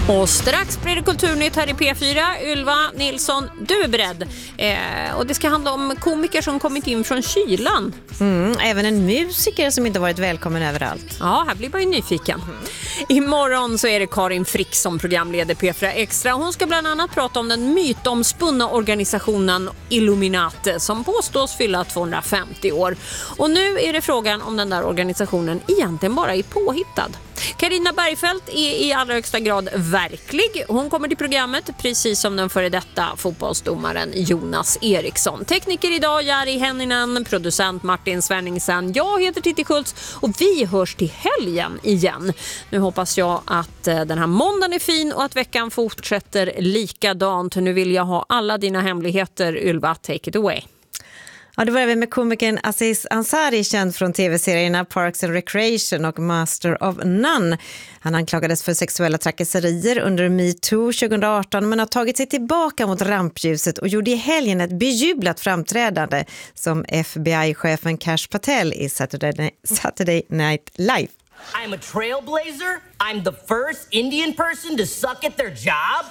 Och strax blir det kulturnytt här i P4. Ylva Nilsson, du är beredd. Och det ska handla om komiker som kommit in från kylan. Även en musiker som inte varit välkommen överallt. Ja, här blir man ju nyfiken. Imorgon så är det Karin Frick som programleder P4 Extra. Hon ska bland annat prata om den mytomspunna organisationen Illuminati som påstås fylla 250 år. Och nu är det frågan om den där organisationen egentligen bara är påhittad. Carina Bergfeldt är i allra högsta grad verklig. Hon kommer till programmet precis som den före detta fotbollsdomaren Jonas Eriksson. Tekniker idag Jari Henninen, producent Martin Svenningsen. Jag heter Titti Schultz och vi hörs till helgen igen. Nu hoppas jag att den här måndagen är fin och att veckan fortsätter likadant. Nu vill jag ha alla dina hemligheter, Ylva. Take it away. Ja, det börjar vi med komikern Aziz Ansari, känd från tv-serierna Parks and Recreation och Master of None. Han anklagades för sexuella trakasserier under MeToo 2018 men har tagit sig tillbaka mot rampljuset och gjorde i helgen ett bejublat framträdande som FBI-chefen Kash Patel i Saturday Night Live. I'm a trailblazer. I'm the first Indian person to suck at their job.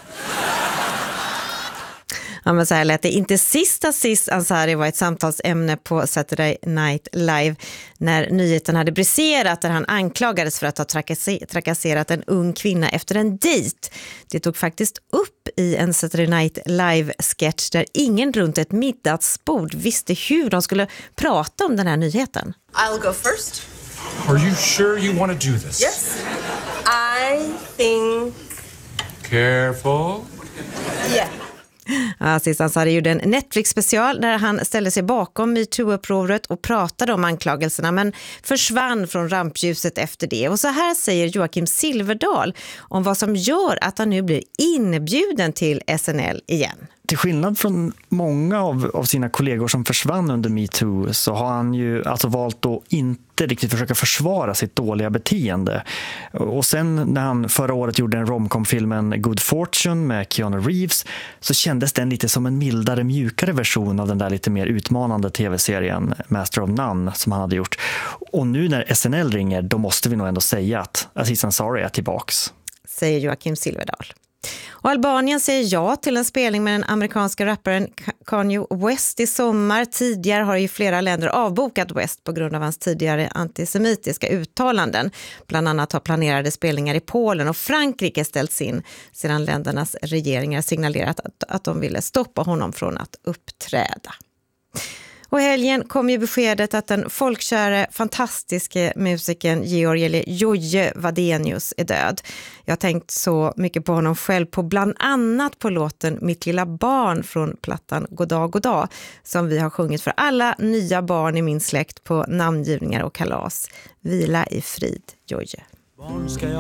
Ja, men så här lät det inte sist Aziz Ansari var ett samtalsämne på Saturday Night Live när nyheten hade briserat där han anklagades för att ha trakasserat en ung kvinna efter en dejt. Det tog faktiskt upp i en Saturday Night Live-sketch där ingen runt ett middagsbord visste hur de skulle prata om den här nyheten. I'll go first. Are you sure you want to do this? Yes. I think... Careful. Yeah. Aziz Ansari gjorde en Netflix-special där han ställde sig bakom MeToo-upproret och pratade om anklagelserna men försvann från rampljuset efter det. Och så här säger Joakim Silverdal om vad som gör att han nu blir inbjuden till SNL igen. Till skillnad från många av sina kollegor som försvann under MeToo så har han ju alltså valt att inte riktigt försöka försvara sitt dåliga beteende. Och sen när han förra året gjorde en romcom-filmen Good Fortune med Keanu Reeves så kändes den lite som en mildare, mjukare version av den där lite mer utmanande tv-serien Master of None som han hade gjort. Och nu när SNL ringer då måste vi nog ändå säga att Aziz Ansari är tillbaks. Säger Joakim Silverdal. Och Albanien säger ja till en spelning med den amerikanska rapparen Kanye West i sommar. Tidigare har ju flera länder avbokat West på grund av hans tidigare antisemitiska uttalanden. Bland annat har planerade spelningar i Polen och Frankrike ställts in sedan ländernas regeringar signalerat att de ville stoppa honom från att uppträda. Och helgen kom ju beskedet att den folkkära, fantastiska musikern Georg eller Jojje Wadenius är död. Jag har tänkt så mycket på honom själv på bland annat på låten Mitt lilla barn från plattan Goddag, goddag som vi har sjungit för alla nya barn i min släkt på namngivningar och kalas. Vila i frid, Jojje. Barn ska jag